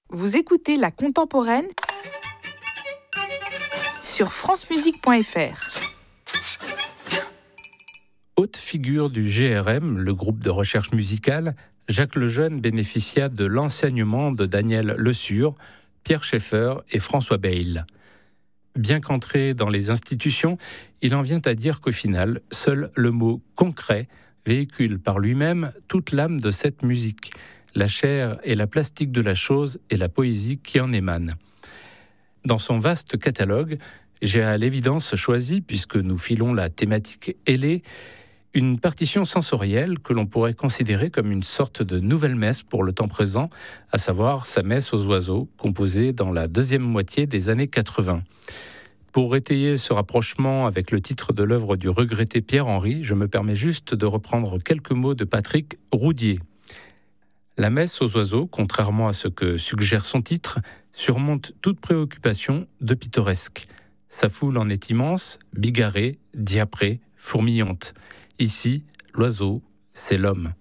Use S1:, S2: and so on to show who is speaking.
S1: Vous écoutez La Contemporaine sur francemusique.fr.
S2: Haute figure du GRM, le groupe de recherche musicale, Jacques Lejeune bénéficia de l'enseignement de Daniel Lesur, Pierre Schaeffer et François Bayle. Bien qu'entré dans les institutions, il en vient à dire qu'au final, seul le mot « concret » véhicule par lui-même toute l'âme de cette musique, la chair et la plastique de la chose et la poésie qui en émane. Dans son vaste catalogue, j'ai à l'évidence choisi, puisque nous filons la thématique ailée, une partition sensorielle que l'on pourrait considérer comme une sorte de nouvelle messe pour le temps présent, à savoir sa messe aux oiseaux, composée dans la deuxième moitié des années 80. Pour étayer ce rapprochement avec le titre de l'œuvre du regretté Pierre Henry, je me permets juste de reprendre quelques mots de Patrick Roudier. La messe aux oiseaux, contrairement à ce que suggère son titre, surmonte toute préoccupation de pittoresque. Sa foule en est immense, bigarrée, diaprée, fourmillante. Ici, l'oiseau, c'est l'homme.